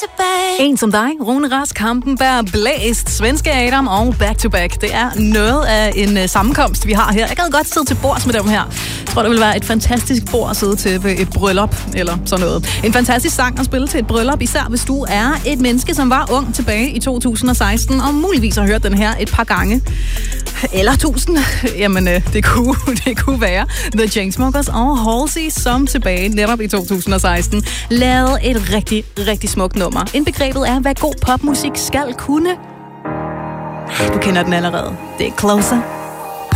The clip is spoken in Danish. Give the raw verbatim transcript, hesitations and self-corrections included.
En som dig, Rune Rask, Hampenberg, Blæst, Svenske Adam og Back to Back. Det er noget af en uh, sammenkomst, vi har her. Jeg gad godt sidde til bords med dem her. Jeg tror, det vil være et fantastisk bord at sidde til ved et bryllup eller sådan noget. En fantastisk sang at spille til et bryllup, især hvis du er et menneske, som var ung tilbage i to tusind og seksten, og muligvis har hørt den her et par gange. Eller tusind. Jamen, uh, det, kunne, det kunne være The Chainsmokers og Halsey, som tilbage netop i to tusind og seksten lavede et rigtig, rigtig smukt nummer. Indbegrebet er, hvad god popmusik skal kunne. Du kender den allerede. Det er Closer.